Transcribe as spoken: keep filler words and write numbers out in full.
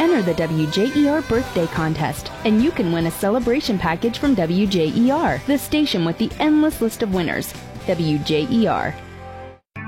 Enter the W J E R birthday contest, and you can win a celebration package from W J E R, the station with the endless list of winners. W J E R,